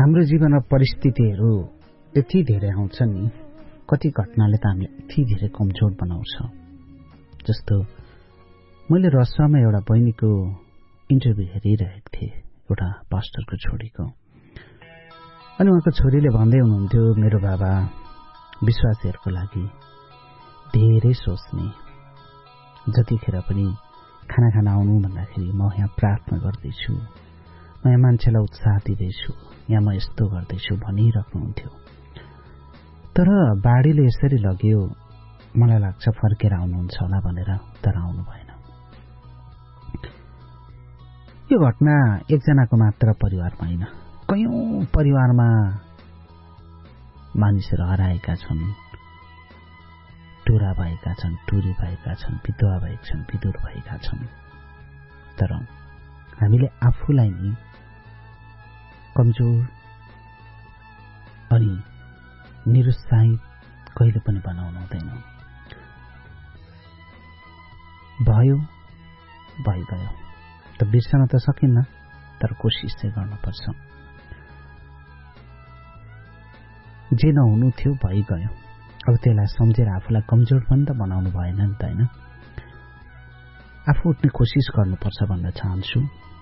हाम्रो जीवनमा परिस्थितिहरू यति धेरै आउँछन् नि, कति घटनाले त हामीलाई यति धेरै कमजोर बनाउँछ। जस्तो मैले रसुवामा एउटा बहिनीको इन्टरभ्यू हेरिरहेको थिएँ, एउटा पास्टरको छोरीको। अनि उहाँको छोरीले भन्दै हुनुहुन्थ्यो, मेरो बाबा विश्वासीहरूको लागि धेरै सोच्ने, जतिखेर पनि खाना खान आउनु भन्दाखेरि म यहाँ प्रार्थना गर्दैछु, म यहाँ मान्छेलाई उत्साह दिँदैछु, यहाँ म यस्तो गर्दैछु भनिराख्नुहुन्थ्यो। तर बाढीले यसरी लग्यो, मलाई लाग्छ फर्केर आउनुहुन्छ होला भनेर, तर आउनु भएन। यो घटना एकजनाको मात्र परिवारमा होइन, कयौं परिवारमा मानिसहरू हराएका छन्, टुरा भएका छन्, टुरी भएका छन्, विधवा भएका छन्, विधुर भएका छन्। तर हामीले आफूलाई नि कमजोर अनि निरुत्साहित कहिले पनि बनाउनु हुँदैन। भयो भइगयो त बिर्सन त सकिन्न, तर कोसिस चाहिँ गर्नुपर्छ। जे नहुनु थियो भइगयो, अब त्यसलाई सम्झेर आफूलाई कमजोर पनि त बनाउनु भएन नि त, होइन? आफू उठ्ने कोसिस गर्नुपर्छ भन्न चाहन्छु।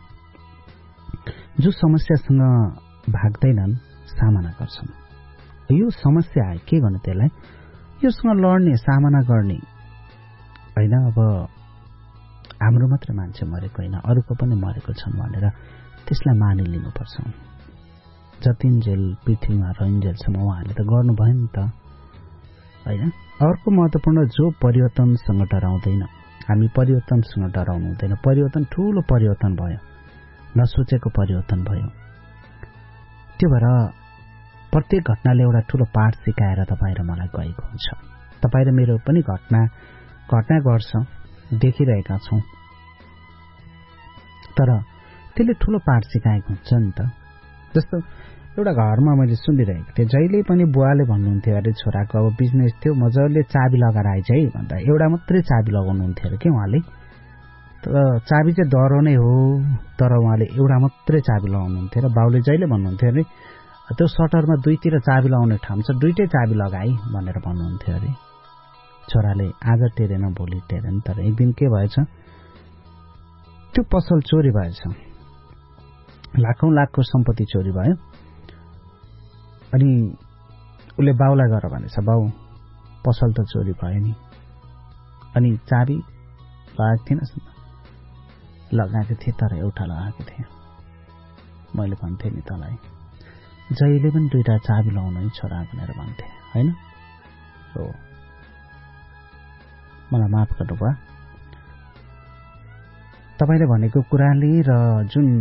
जो समस्यासँग भाग्दैनन् सामना गर्छन्। यो समस्या आयो, के गर्नु त्यसलाई? योसँग लड्ने, सामना गर्ने होइन। अब हाम्रो मात्र मान्छे मरेको होइन, अरूको पनि मरेको छन् भनेर त्यसलाई मानिलिनुपर्छ। जतिन्जेल पृथ्वीमा रहन्जेलसम्म उहाँहरूले त गर्नु भयो नि त, होइन? अर्को महत्त्वपूर्ण, जो परिवर्तनसँग डराउँदैन, हामी परिवर्तनसँग डराउनु हुँदैन। परिवर्तन ठूलो परिवर्तन भयो, नसोचेको परिवर्तन भयो। त्यो भएर प्रत्येक घटनाले एउटा ठूलो पाठ सिकाएर तपाईँ र मलाई गएको हुन्छ। तपाईँ र मेरो पनि घटना गर्छ, देखिरहेका छौँ, तर त्यसले ठूलो पाठ सिकाएको हुन्छ नि त। जस्तो एउटा घरमा मैले सुनिरहेको थिएँ, जहिले पनि बुवाले भन्नुहुन्थ्यो अरे छोराको अब बिजनेस थियो, मजाले चाबी लगाएर आइज है भन्दा एउटा मात्रै चाबी लगाउनुहुन्थ्यो अरे के उहाँले। तर चाबी चाहिँ डरो नै हो, तर उहाँले एउटा मात्रै चाबी लगाउनुहुन्थ्यो र बाउले जहिले भन्नुहुन्थ्यो अरे त्यो सटरमा दुईतिर चाबी लगाउने ठाउँ छ, दुईटै चाबी लगाई भनेर भन्नुहुन्थ्यो अरे। छोराले आज टेरेन भोलि टेरेन, तर एक दिन के भएछ, त्यो पसल चोरी भएछ, लाखौं लाखको सम्पत्ति चोरी भयो। अनि उसले बाउलाई गर भनेछ, बाउ पसल त चोरी भयो नि, अनि चाबी लगाएको थिएन? लगाएको थिएँ, तर एउटा लगाएको थिएँ। मैले भन्थेँ नि तँलाई, जहिले पनि दुईटा चाबी लगाउनु है छोरा भनेर भन्थे, होइन? हो, मलाई माफ गर्नुभयो। तपाईँले भनेको कुराले र जुन